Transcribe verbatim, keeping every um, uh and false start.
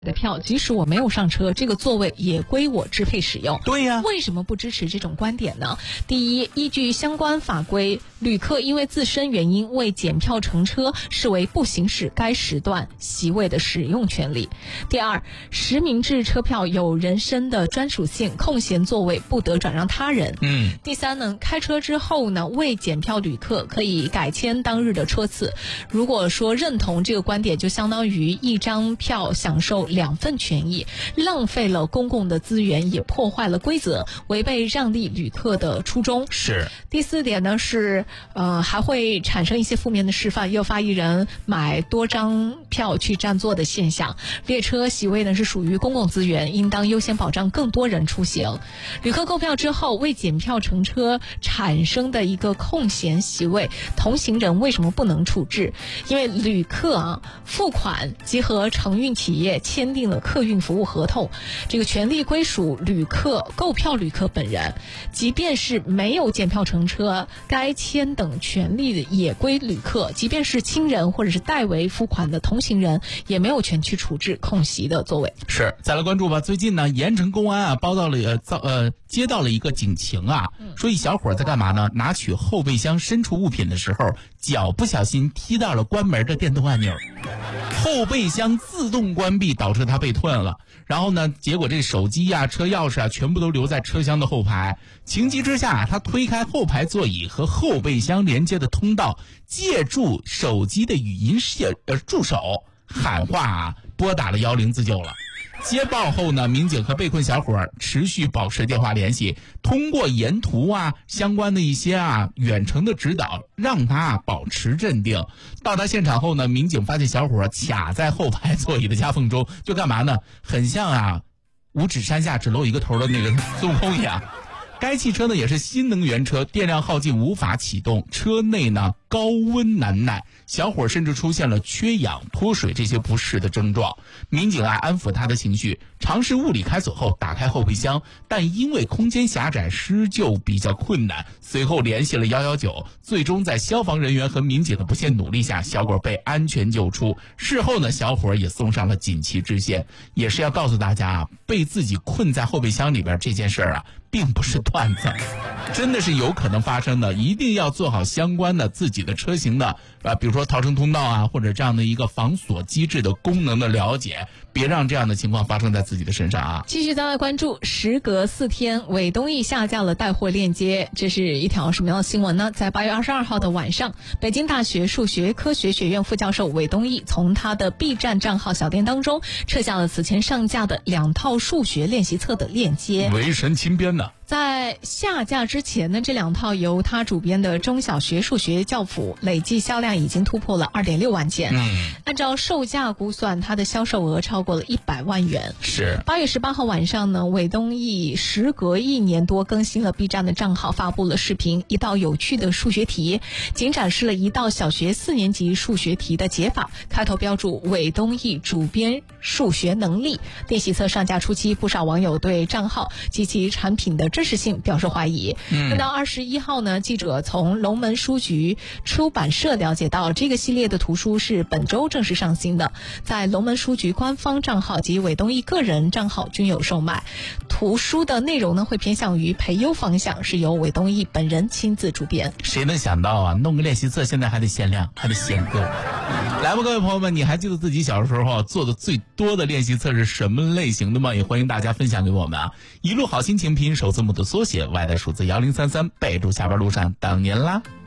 的票，即使我没有上车，这个座位也归我支配使用。 对呀， 为什么不支持这种观点呢？第一，依据相关法规，旅客因为自身原因未检票乘车，视为不行使该时段席位的使用权利。第二，实名制车票有人身的专属性，空闲座位不得转让他人。 嗯。 第三呢，开车之后呢，未检票旅客可以改签当日的车次。如果说认同这个观点，就相当于一张票享受两份权益，浪费了公共的资源，也破坏了规则，违背让利旅客的初衷。 是。 第四点呢是，呃，还会产生一些负面的示范，诱发一人买多张票去占座的现象。列车席位呢是属于公共资源，应当优先保障更多人出行。旅客购票之后未检票乘车产生的一个空闲席位，同行人为什么不能处置？因为旅客啊付款即和承运企业签订了客运服务合同，这个权利归属旅客购票旅客本人，即便是没有检票乘车，该签等权利也归旅客，即便是亲人或者是代为付款的同行人，也没有权去处置空席的座位。 是，再来关注吧。最近呢，盐城公安啊报道了呃遭呃接到了一个警情啊，说一小伙在干嘛呢？拿取后备箱深处物品的时候，脚不小心踢到了关门的电动按钮，后备箱自动关闭，导致他被吞了。然后呢，结果这手机呀、车钥匙啊，全部都留在车厢的后排。情急之下，他推开后排座椅和后备箱连接的通道，借助手机的语音设呃助手喊话啊，拨打了幺零自救了。接报后呢，民警和被困小伙持续保持电话联系，通过沿途啊相关的一些啊远程的指导，让他啊保持镇定。到达现场后呢，民警发现小伙卡在后排座椅的夹缝中，就干嘛呢？很像啊五指山下只露一个头的那个孙悟空一样。该汽车呢也是新能源车，电量耗尽无法启动，车内呢高温难耐，小伙甚至出现了缺氧、脱水这些不适的症状。民警啊安抚他的情绪，尝试物理开锁后打开后备箱，但因为空间狭窄，施救比较困难。随后联系了一一九，最终在消防人员和民警的不懈努力下，小伙被安全救出。事后呢，小伙也送上了锦旗致谢。也是要告诉大家啊，被自己困在后备箱里边这件事儿啊，并不是段子，真的是有可能发生的。一定要做好相关的自己的车型的啊，比如说逃生通道啊，或者这样的一个防锁机制的功能的了解，别让这样的情况发生在自己的身上啊。 继续再来关注，时隔四天，韦东奕下架了带货链接，这是一条什么样的新闻呢？在八月二十二号的晚上，北京大学数学科学学院副教授韦东奕从他的 B 站账号小店当中撤下了此前上架的两套数学练习册的链接。 为神钦编呢。 在下架之前呢，这两套由他主编的中小学数学教辅累计销量已经突破了 二点六万件。 嗯， 按照售价估算，它的销售额超过了一百万元。 是。 八月十八号晚上呢，韦东奕时隔一年多更新了 B 站的账号，发布了视频，一道有趣的数学题，仅展示了一道小学四年级数学题的解法，开头标注韦东奕主编数学能力。练习册上架初期，不少网友对账号及其产品的真实性表示怀疑。嗯，到二十一号呢，记者从龙门书局出版社了解到，这个系列的图书是本周正式上新的，在龙门书局官方账号及韦东奕个人账号均有售卖。图书的内容呢会偏向于培优方向，是由韦东奕本人亲自主编。 谁能想到啊，弄个练习册现在还得限量，还得限购。来吧，各位朋友们，你还记得自己小时候做的最多的练习册是什么类型的吗？也欢迎大家分享给我们啊。一路好心情拼音首字母的缩写，外带数字幺零三三，备注下班路上等您啦。